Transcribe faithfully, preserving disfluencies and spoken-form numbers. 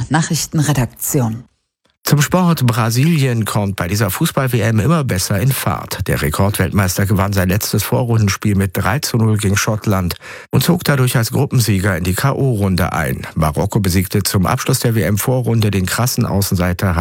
Nachrichtenredaktion. Zum Sport: Brasilien kommt bei dieser Fußball-W M immer besser in Fahrt. Der Rekordweltmeister gewann sein letztes Vorrundenspiel mit drei zu null gegen Schottland und zog dadurch als Gruppensieger in die K O-Runde ein. Marokko besiegte zum Abschluss der W M-Vorrunde den krassen Außenseiter